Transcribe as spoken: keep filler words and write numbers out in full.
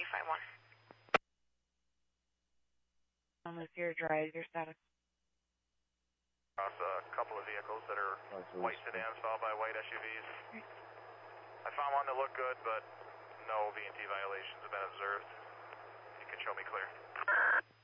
five one. Um, if you're drive, your status. Across a couple of vehicles that are white sedans followed by white S U Vs. I found one that looked good, but no V and T violations have been observed. You can show me clear.